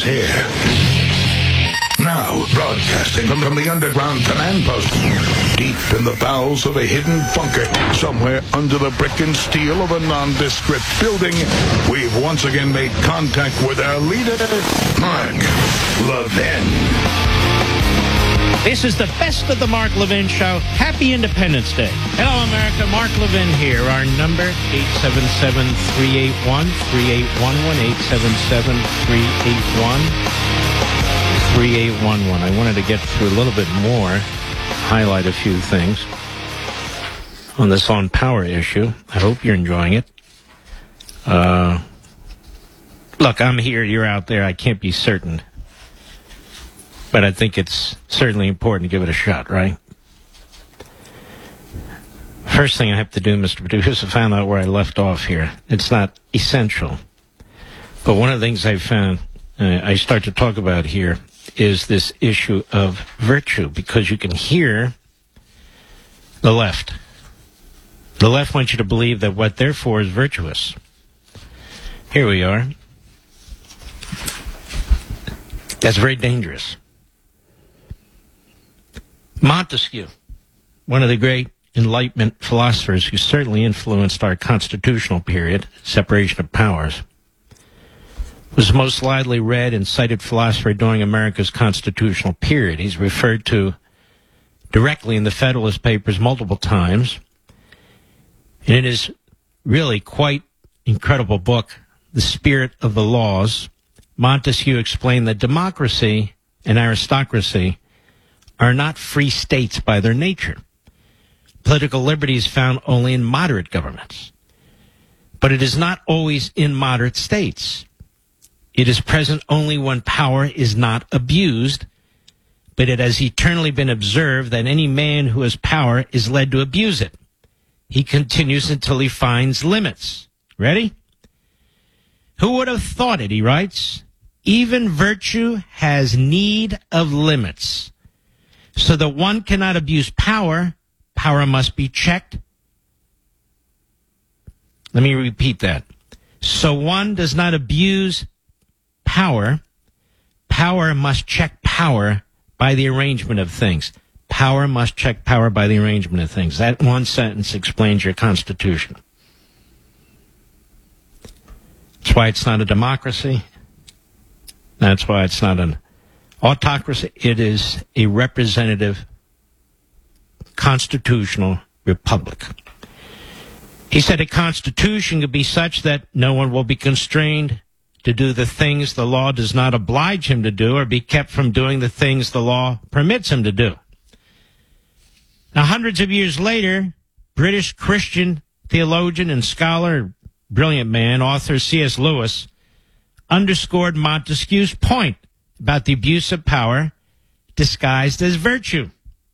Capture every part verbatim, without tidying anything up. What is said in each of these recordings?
here. Now, broadcasting from, from the underground command post, deep in the bowels of a hidden bunker, somewhere under the brick and steel of a nondescript building, we've once again made contact with our leader, Mark Levin. This is the best of the Mark Levin Show. Happy Independence Day. Hello, America. Mark Levin here. Our number, eight seven seven, three eight one, three eight one one, eight seven seven, three eight one, three eight one one. I wanted to get through a little bit more, highlight a few things on this on power issue. I hope you're enjoying it. Uh, look, I'm here, you're out there. I can't be certain. But I think it's certainly important to give it a shot, right? First thing I have to do, Mister Producer, is to find out where I left off here. It's not essential. But one of the things I found, uh, I start to talk about here, is this issue of virtue, because you can hear the left. The left wants you to believe that what they're for is virtuous. Here we are. That's very dangerous. Montesquieu, one of the great Enlightenment philosophers who certainly influenced our constitutional period, separation of powers, was the most widely read and cited philosopher during America's constitutional period. He's referred to directly in the Federalist Papers multiple times. And in his really quite incredible book, The Spirit of the Laws, Montesquieu explained that democracy and aristocracy are not free states by their nature. Political liberty is found only in moderate governments. But it is not always in moderate states. It is present only when power is not abused, but it has eternally been observed that any man who has power is led to abuse it. He continues until he finds limits. Ready? Who would have thought it, he writes. Even virtue has need of limits. So that one cannot abuse power, power must be checked. Let me repeat that. So one does not abuse power, power must check power by the arrangement of things. Power must check power by the arrangement of things. That one sentence explains your Constitution. That's why it's not a democracy. That's why it's not an autocracy. It is a representative constitutional republic. He said a constitution could be such that no one will be constrained to do the things the law does not oblige him to do or be kept from doing the things the law permits him to do. Now, hundreds of years later, British Christian theologian and scholar, brilliant man, author C S Lewis, underscored Montesquieu's point about the abuse of power disguised as virtue.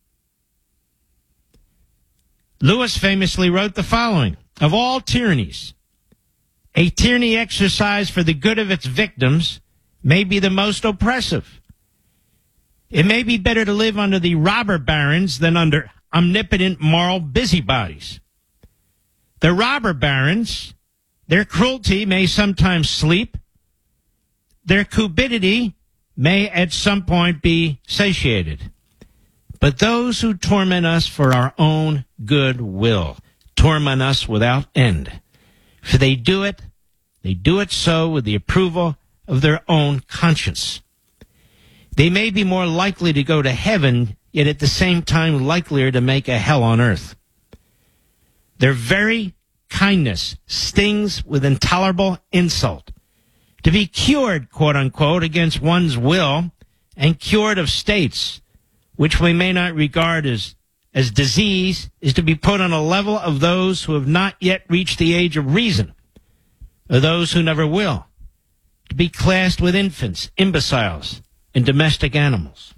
Lewis famously wrote the following: of all tyrannies, a tyranny exercised for the good of its victims may be the most oppressive. It may be better to live under the robber barons than under omnipotent moral busybodies. The robber barons, their cruelty may sometimes sleep. Their cupidity may at some point be satiated. But those who torment us for our own good will torment us without end. For they do it, they do it so with the approval of their own conscience. They may be more likely to go to heaven, yet at the same time likelier to make a hell on earth. Their very kindness stings with intolerable insult. To be cured, quote unquote, against one's will and cured of states, which we may not regard as, as disease, is to be put on a level of those who have not yet reached the age of reason, or those who never will, to be classed with infants, imbeciles, and domestic animals.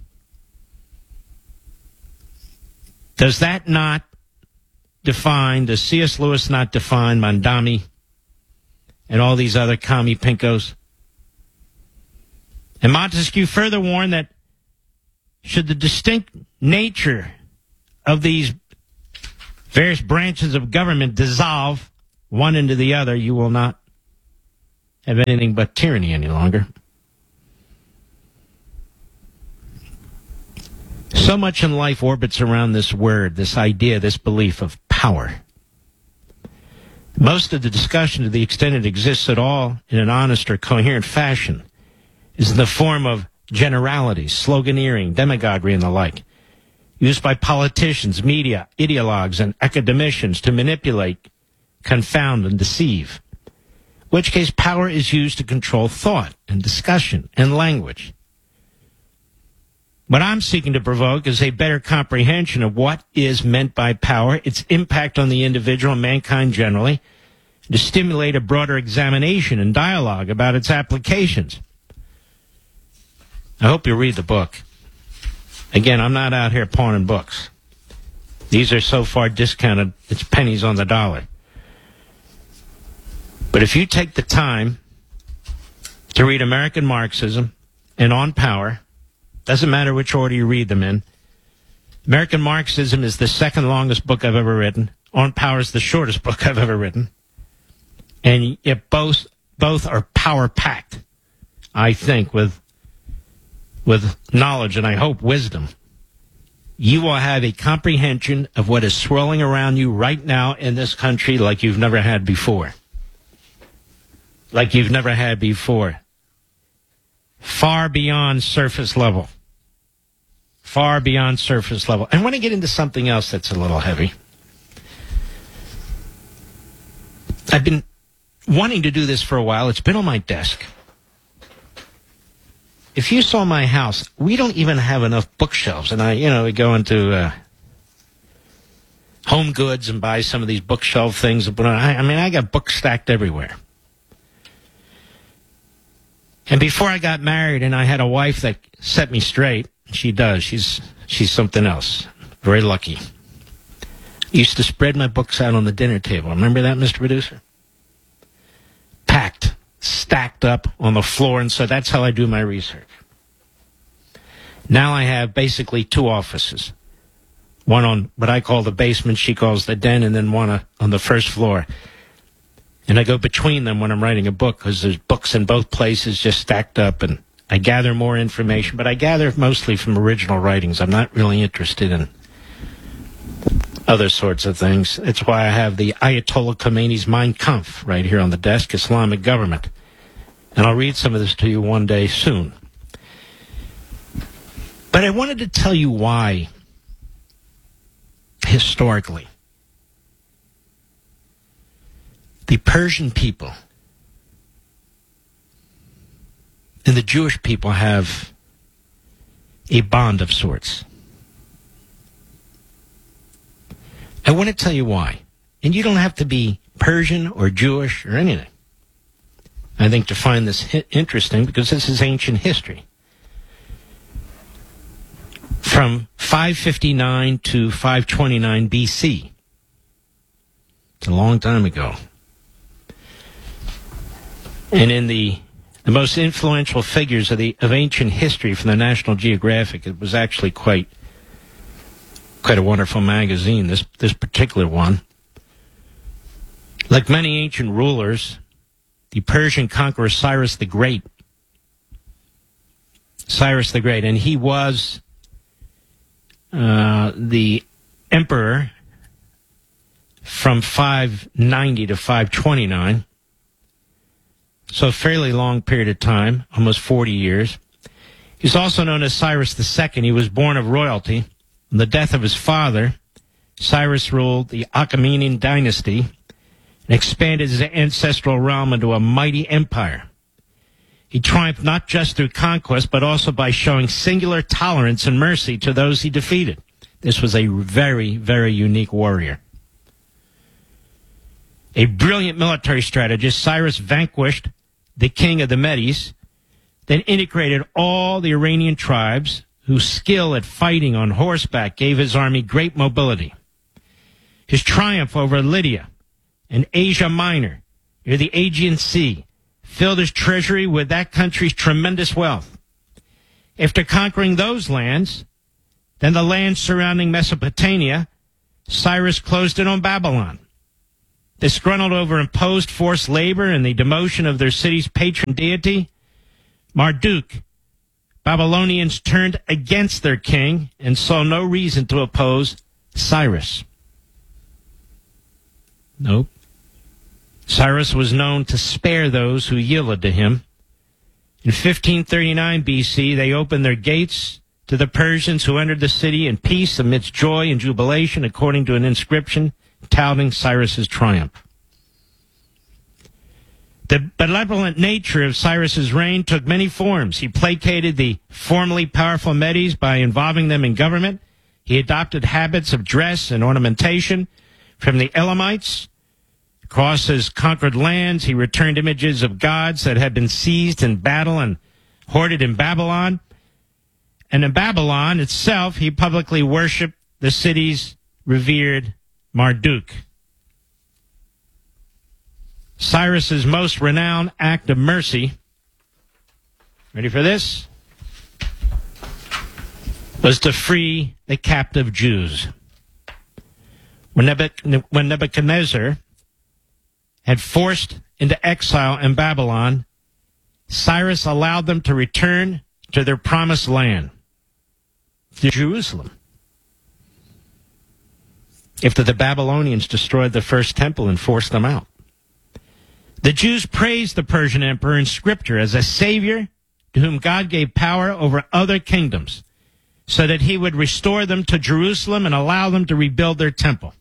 Does that not define, does C S Lewis not define Mondami and all these other commie pinkos? And Montesquieu further warned that should the distinct nature of these various branches of government dissolve one into the other, you will not have anything but tyranny any longer. So much in life orbits around this word, this idea, this belief of power. Most of the discussion, to the extent it exists at all in an honest or coherent fashion, is in the form of generalities, sloganeering, demagoguery, and the like, used by politicians, media, ideologues, and academicians to manipulate, confound, and deceive. In which case, power is used to control thought and discussion and language. What I'm seeking to provoke is a better comprehension of what is meant by power, its impact on the individual and mankind generally, to stimulate a broader examination and dialogue about its applications. I hope you read the book. Again, I'm not out here pawning books. These are so far discounted, it's pennies on the dollar. But if you take the time to read American Marxism and On Power, doesn't matter which order you read them in, American Marxism is the second longest book I've ever written. On Power is the shortest book I've ever written. And it both, both are power-packed, I think, with, with knowledge and I hope wisdom. You will have a comprehension of what is swirling around you right now in this country like you've never had before. Like you've never had before. Far beyond surface level. Far beyond surface level. I want to get into something else that's a little heavy. I've been wanting to do this for a while. It's been on my desk. If you saw my house, we don't even have enough bookshelves. And I, you know, we go into uh, Home Goods and buy some of these bookshelf things. But I, I mean, I got books stacked everywhere. And before I got married and I had a wife that set me straight, she does. She's she's something else. Very lucky. I used to spread my books out on the dinner table. Remember that, Mister Producer? Packed, stacked up on the floor, and so that's how I do my research. Now I have basically two offices. One on what I call the basement, she calls the den, and then one on the first floor. And I go between them when I'm writing a book because there's books in both places just stacked up, and I gather more information, but I gather mostly from original writings. I'm not really interested in other sorts of things. It's why I have the Ayatollah Khomeini's Mein Kampf right here on the desk, Islamic Government. And I'll read some of this to you one day soon. But I wanted to tell you why, historically, the Persian people and the Jewish people have a bond of sorts. I want to tell you why. And you don't have to be Persian or Jewish or anything, I think, to find this hi- interesting, because this is ancient history. From five fifty-nine to five twenty-nine B C. It's a long time ago. And in the the most influential figures of the of ancient history from the National Geographic, it was actually quite quite a wonderful magazine, this this particular one. Like many ancient rulers, the Persian conqueror Cyrus the Great. Cyrus the Great, and he was uh, the emperor from five ninety to five twenty-nine. So a fairly long period of time, almost forty years. He's also known as Cyrus the Second. He was born of royalty. On the death of his father, Cyrus ruled the Achaemenid dynasty and expanded his ancestral realm into a mighty empire. He triumphed not just through conquest, but also by showing singular tolerance and mercy to those he defeated. This was a very, very unique warrior. A brilliant military strategist, Cyrus vanquished the king of the Medes, then integrated all the Iranian tribes whose skill at fighting on horseback gave his army great mobility. His triumph over Lydia and Asia Minor near the Aegean Sea filled his treasury with that country's tremendous wealth. After conquering those lands, then the lands surrounding Mesopotamia, Cyrus closed in on Babylon. Disgruntled over imposed forced labor and the demotion of their city's patron deity, Marduk Babylonians turned against their king and saw no reason to oppose Cyrus. Nope. Cyrus was known to spare those who yielded to him. In fifteen thirty-nine B C, they opened their gates to the Persians who entered the city in peace amidst joy and jubilation, according to an inscription touting Cyrus's triumph. The benevolent nature of Cyrus's reign took many forms. He placated the formerly powerful Medes by involving them in government. He adopted habits of dress and ornamentation from the Elamites. Across his conquered lands, he returned images of gods that had been seized in battle and hoarded in Babylon. And in Babylon itself, he publicly worshipped the city's revered Marduk. Cyrus's most renowned act of mercy, ready for this, was to free the captive Jews. When Nebuchadnezzar had forced into exile in Babylon, Cyrus allowed them to return to their promised land, to Jerusalem. After the Babylonians destroyed the first temple and forced them out. The Jews praised the Persian emperor in Scripture as a savior to whom God gave power over other kingdoms so that he would restore them to Jerusalem and allow them to rebuild their temple.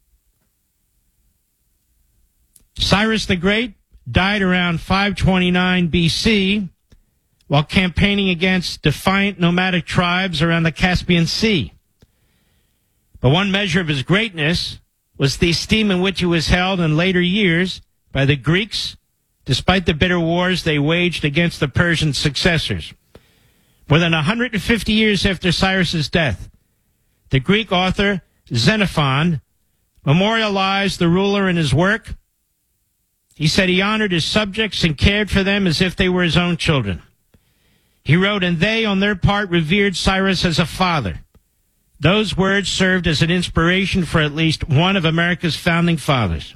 Cyrus the Great died around five twenty-nine B C while campaigning against defiant nomadic tribes around the Caspian Sea. But one measure of his greatness was the esteem in which he was held in later years by the Greeks, despite the bitter wars they waged against the Persian successors. More than one hundred fifty years after Cyrus's death, the Greek author Xenophon memorialized the ruler in his work. He said he honored his subjects and cared for them as if they were his own children. He wrote, and they, on their part, revered Cyrus as a father. Those words served as an inspiration for at least one of America's founding fathers.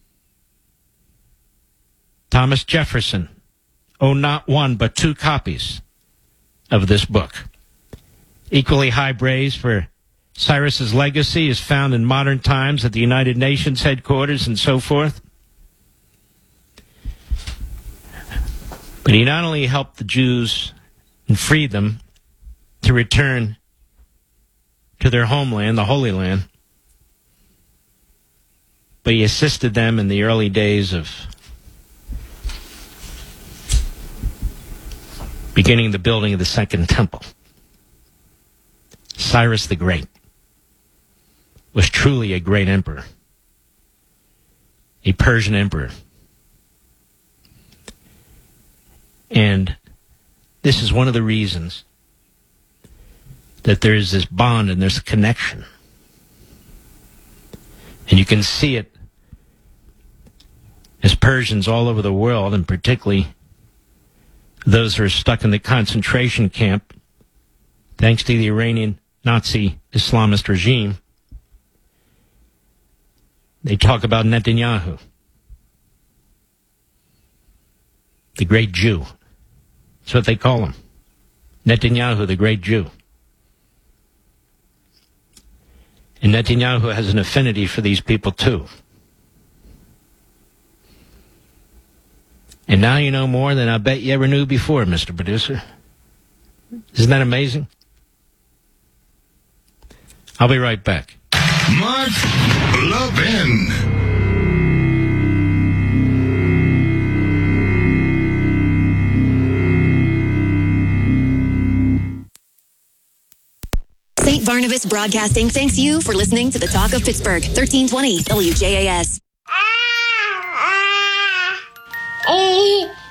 Thomas Jefferson owned not one but two copies of this book. Equally high praise for Cyrus's legacy is found in modern times at the United Nations headquarters and so forth. But he not only helped the Jews and freed them to return to their homeland, the Holy Land, but he assisted them in the early days of beginning the building of the Second Temple. Cyrus the Great was truly a great emperor, a Persian emperor. And this is one of the reasons that there is this bond and there's a connection. And you can see it as Persians all over the world, and particularly those who are stuck in the concentration camp, thanks to the Iranian Nazi Islamist regime, they talk about Netanyahu, the great Jew. That's what they call him. Netanyahu, the great Jew. And Netanyahu has an affinity for these people too. And now you know more than I bet you ever knew before, Mister Producer. Isn't that amazing? I'll be right back. Mark Levin. Saint Barnabas Broadcasting thanks you for listening to the Talk of Pittsburgh, thirteen twenty W J A S. Oh.